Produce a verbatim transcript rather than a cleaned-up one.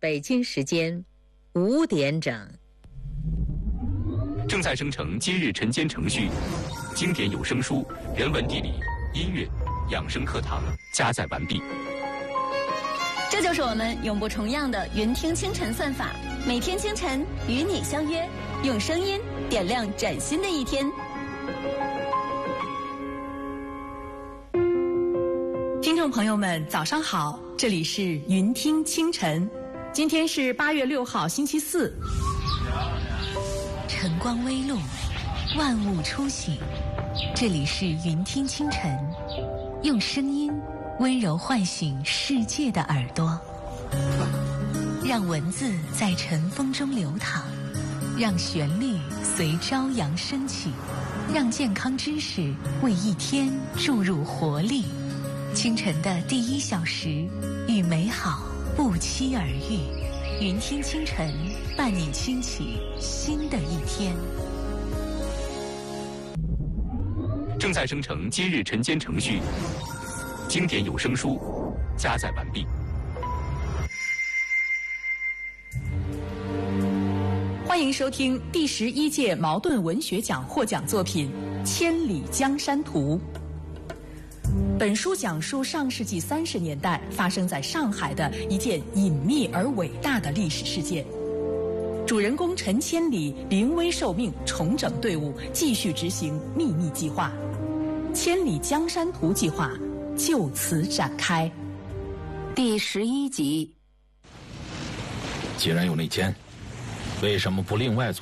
北京时间五点整。 正在生成今日晨间程序，经典有声书、人文地理、音乐、养生课堂加载完毕。 这就是我们永不重样的云听清晨算法，每天清晨与你相约，用声音点亮崭新的一天。 听众朋友们，早上好，这里是云听清晨，今天是八月六号，星期四。 晨光微露，万物初醒，这里是云听清晨，用声音温柔唤醒世界的耳朵，让文字在晨风中流淌，让旋律随朝阳升起，让健康知识为一天注入活力。清晨的第一小时，与美好不期而遇。云听清晨，伴你轻启新的一天。 正在生成今日晨间程序，经典有声书加载完毕。 欢迎收听第十一届茅盾文学奖获奖作品《千里江山图》。本书讲述上世纪三十年代发生在上海的一件隐秘而伟大的历史事件。主人公陈千里临危受命，重整队伍，继续执行秘密计划。千里江山图计划就此展开。 第十一集。 既然有内奸，为什么不另外做